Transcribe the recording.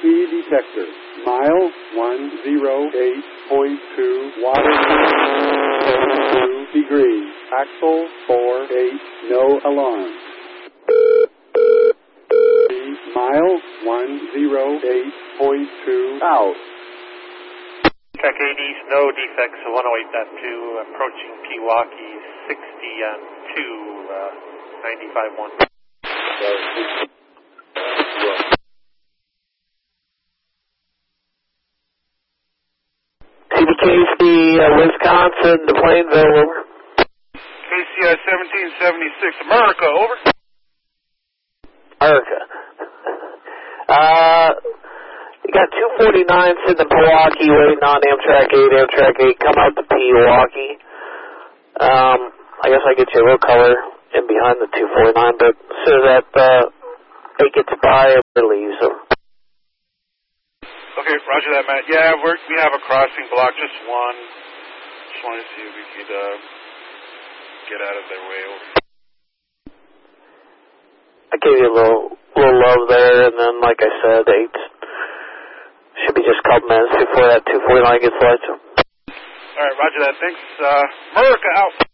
key detector. Mile 108.2, water 72 degrees. Axle 48, no alarm. Mile 108.2 out. Track 8 East, no defects, 108.2, approaching Pewaukee, 60 on 2, 95.1. CBKC, Wisconsin to Plainville, over. KCI 1776, America, over. America. You got 249 sitting in Pewaukee waiting on Amtrak 8. Amtrak 8 come out to Pewaukee. I guess I get you a little color in behind the 249, but as soon as that 8 gets by, it leaves. So. Okay, roger that, Matt. Yeah, we have a crossing block, just one. Just wanted to see if we could get out of their way. Over. I gave you a little love there, and then, like I said, 8 should be just a couple minutes before that 249 gets lights. All right, roger that. Thanks. America out.